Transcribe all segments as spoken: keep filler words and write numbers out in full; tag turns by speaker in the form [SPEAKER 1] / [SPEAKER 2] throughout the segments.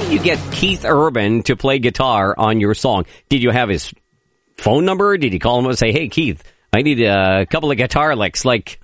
[SPEAKER 1] did you get Keith Urban to play guitar on your song? Did you have his phone number? Did you call him and say, hey, Keith, I need a couple of guitar licks? Like,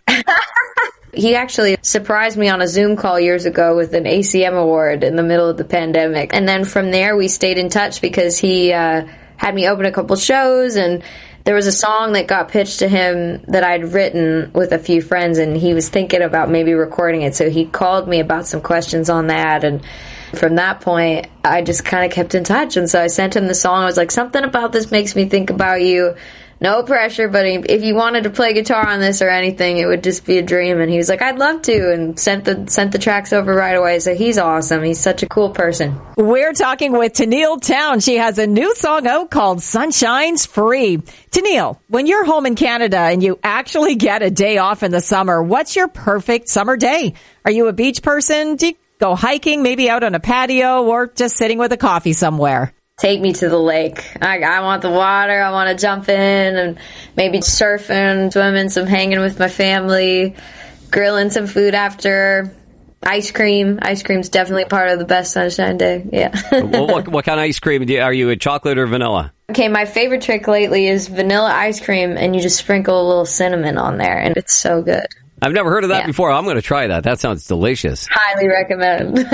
[SPEAKER 2] he actually surprised me on a Zoom call years ago with an A C M award in the middle of the pandemic. And then from there, we stayed in touch because he uh, had me open a couple shows, and there was a song that got pitched to him that I'd written with a few friends, and he was thinking about maybe recording it. So he called me about some questions on that, and from that point, I just kind of kept in touch. And so I sent him the song. I was like, something about this makes me think about you. No pressure, but if you wanted to play guitar on this or anything, it would just be a dream. And he was like, I'd love to, and sent the sent the tracks over right away. So he's awesome. He's such a cool person.
[SPEAKER 3] We're talking with Tenille Town. She has a new song out called Sunshine's Free. Tenille, when you're home in Canada and you actually get a day off in the summer, what's your perfect summer day? Are you a beach person? Do you go hiking, maybe out on a patio, or just sitting with a coffee somewhere?
[SPEAKER 2] Take me to the lake. I, I want the water. I want to jump in and maybe surfing, swimming, some hanging with my family, grilling some food after. Ice cream. Ice cream's definitely part of the best sunshine day. Yeah.
[SPEAKER 1] well, what, what kind of ice cream? Do you, are you a chocolate or vanilla?
[SPEAKER 2] Okay, my favorite trick lately is vanilla ice cream, and you just sprinkle a little cinnamon on there, and it's so good.
[SPEAKER 1] I've never heard of that
[SPEAKER 2] yeah.
[SPEAKER 1] before. I'm going to try that. That sounds delicious.
[SPEAKER 2] Highly recommend.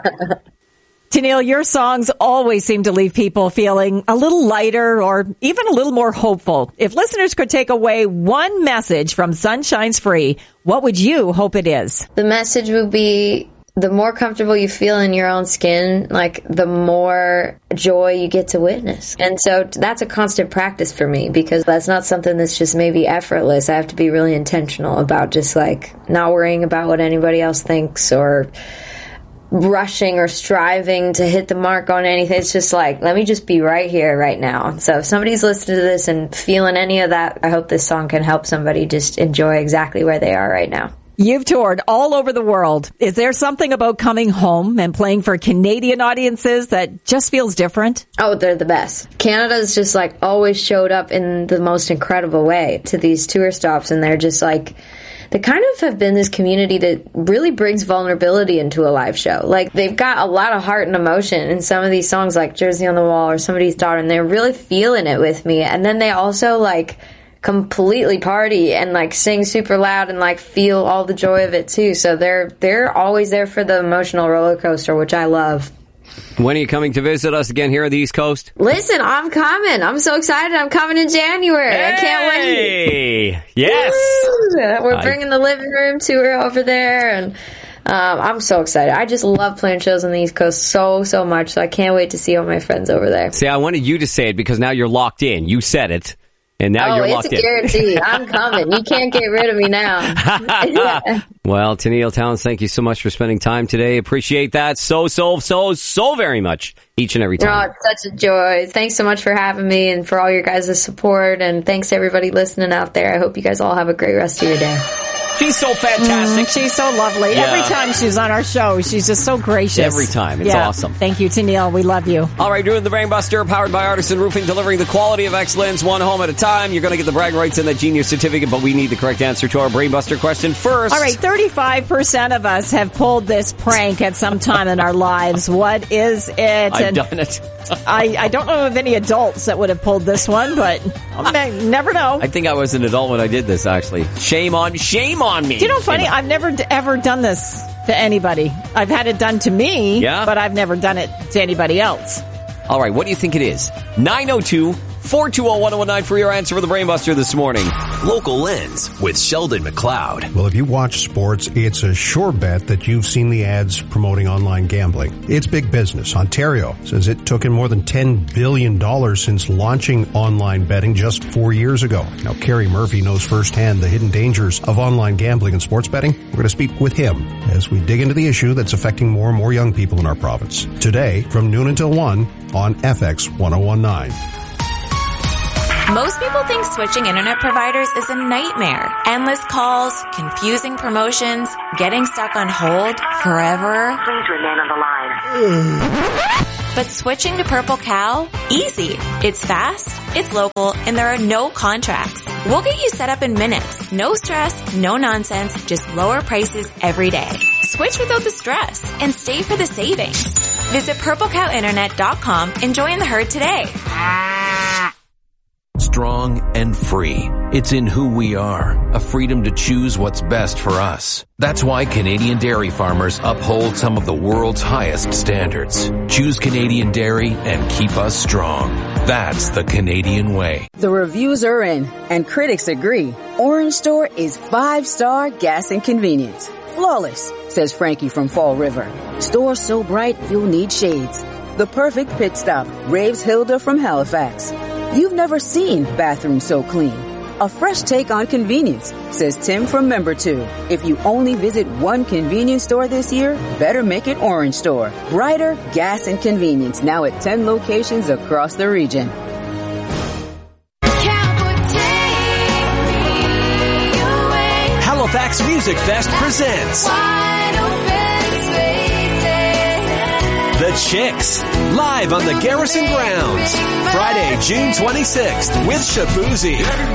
[SPEAKER 3] Tenille, your songs always seem to leave people feeling a little lighter or even a little more hopeful. If listeners could take away one message from Sunshine's Free, what would you hope it is?
[SPEAKER 2] The message would be, the more comfortable you feel in your own skin, like the more joy you get to witness. And so that's a constant practice for me, because that's not something that's just maybe effortless. I have to be really intentional about just like not worrying about what anybody else thinks or rushing or striving to hit the mark on anything. It's just like, let me just be right here, right now. So if somebody's listening to this and feeling any of that, I hope this song can help somebody just enjoy exactly where they are right now.
[SPEAKER 3] You've toured all over the world. Is there something about coming home and playing for Canadian audiences that just feels different?
[SPEAKER 2] Oh, they're the best. Canada's just like always showed up in the most incredible way to these tour stops, and they're just like, they kind of have been this community that really brings vulnerability into a live show. Like, they've got a lot of heart and emotion in some of these songs, like Jersey on the Wall or Somebody's Daughter, and they're really feeling it with me. And then they also, like, completely party and, like, sing super loud and, like, feel all the joy of it, too. So they're they're always there for the emotional roller coaster, which I love.
[SPEAKER 1] When are you coming to visit us again here on the East Coast?
[SPEAKER 2] Listen, I'm coming. I'm so excited. I'm coming in January.
[SPEAKER 1] Hey!
[SPEAKER 2] I can't wait.
[SPEAKER 1] Hey! Yes!
[SPEAKER 2] Woo! We're bringing I... the living room tour over there, and um, I'm so excited. I just love playing shows on the East Coast so, so much, so I can't wait to see all my friends over there.
[SPEAKER 1] See, I wanted you to say it because now you're locked in. You said it. And now
[SPEAKER 2] oh,
[SPEAKER 1] you're locked in.
[SPEAKER 2] Oh, it's a guarantee. I'm coming. You can't get rid of me now.
[SPEAKER 1] Well, Tenille Towns, thank you so much for spending time today. Appreciate that so, so, so, so very much each and every time.
[SPEAKER 2] Oh, it's such a joy. Thanks so much for having me and for all your guys' support. And thanks to everybody listening out there. I hope you guys all have a great rest of your day.
[SPEAKER 1] She's so fantastic.
[SPEAKER 3] Mm, she's so lovely. Yeah. Every time she's on our show, she's just so gracious.
[SPEAKER 1] Every time. It's
[SPEAKER 3] yeah.
[SPEAKER 1] awesome.
[SPEAKER 3] Thank you, Tenille. We love you.
[SPEAKER 1] All right, doing the Brainbuster, powered by Artisan Roofing, delivering the quality of excellence one home at a time. You're going to get the brag rights and that genius certificate, but we need the correct answer to our Brainbuster question first.
[SPEAKER 3] All right, thirty-five percent of us have pulled this prank at some time in our lives. What is it?
[SPEAKER 1] I've
[SPEAKER 3] and
[SPEAKER 1] done it.
[SPEAKER 3] I, I don't know of any adults that would have pulled this one, but I never know.
[SPEAKER 1] I think I was an adult when I did this, actually. Shame on, shame on me.
[SPEAKER 3] Do you know, funny, I've never d- ever done this to anybody. I've had it done to me,
[SPEAKER 1] yeah?
[SPEAKER 3] but I've never done it to anybody else.
[SPEAKER 1] All right, what do you think it is? nine oh two, four two zero, one oh one nine for your answer for the Brainbuster this morning.
[SPEAKER 4] Local Lens with Sheldon McLeod.
[SPEAKER 5] Well, if you watch sports, it's a sure bet that you've seen the ads promoting online gambling. It's big business. Ontario says it took in more than ten billion dollars since launching online betting just four years ago. Now, Kerry Murphy knows firsthand the hidden dangers of online gambling and sports betting. We're going to speak with him as we dig into the issue that's affecting more and more young people in our province. Today, from noon until one on F X one oh one nine.
[SPEAKER 6] Most people think switching internet providers is a nightmare. Endless calls, confusing promotions, getting stuck on hold forever.
[SPEAKER 7] Please remain on the line.
[SPEAKER 6] But switching to Purple Cow? Easy. It's fast, it's local, and there are no contracts. We'll get you set up in minutes. No stress, no nonsense, just lower prices every day. Switch without the stress and stay for the savings. Visit purple cow internet dot com and join the herd today.
[SPEAKER 8] Strong and free. It's in who we are, a freedom to choose what's best for us. That's why Canadian dairy farmers uphold some of the world's highest standards. Choose Canadian dairy and keep us strong. That's the Canadian way.
[SPEAKER 9] The reviews are in, and critics agree. Orange Store is five-star gas and convenience. Flawless, says Frankie from Fall River. Store so bright you'll need shades. The perfect pit stop, raves Hilda from Halifax. You've never seen bathrooms so clean. A fresh take on convenience, says Tim from Member two. If you only visit one convenience store this year, better make it Orange Store. Brighter gas and convenience now at ten locations across the region.
[SPEAKER 4] Halifax Music Fest presents The Chicks, live on the Garrison Grounds, Friday, June twenty-sixth, with Shabuzi,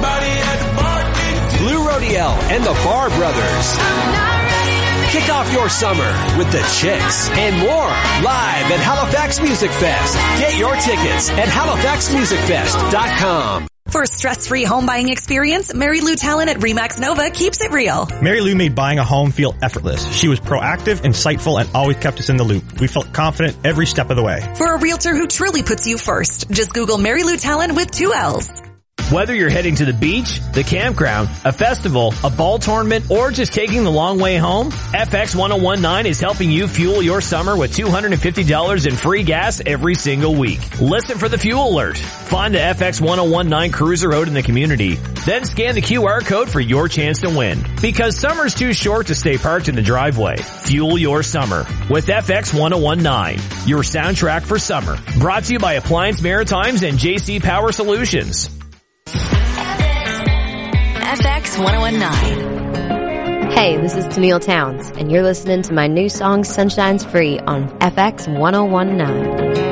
[SPEAKER 4] Blue Rodiel, and the Bar Brothers. Kick off your summer with The Chicks and more live at Halifax Music Fest. Get your tickets at halifax music fest dot com.
[SPEAKER 10] For a stress-free home buying experience, Mary Lou Talon at Remax Nova keeps it real.
[SPEAKER 11] Mary Lou made buying a home feel effortless. She was proactive, insightful, and always kept us in the loop. We felt confident every step of the way.
[SPEAKER 10] For a realtor who truly puts you first, just Google Mary Lou Talon with two L's.
[SPEAKER 12] Whether you're heading to the beach, the campground, a festival, a ball tournament, or just taking the long way home, F X ten nineteen is helping you fuel your summer with two hundred fifty dollars in free gas every single week. Listen for the fuel alert. Find the F X ten nineteen cruiser out in the community. Then scan the Q R code for your chance to win. Because summer's too short to stay parked in the driveway. Fuel your summer with F X ten nineteen, your soundtrack for summer. Brought to you by Appliance Maritimes and J C Power Solutions.
[SPEAKER 10] F X ten nineteen.
[SPEAKER 13] Hey, this is Tennille Towns, and you're listening to my new song Sunshine's Free on F X ten nineteen.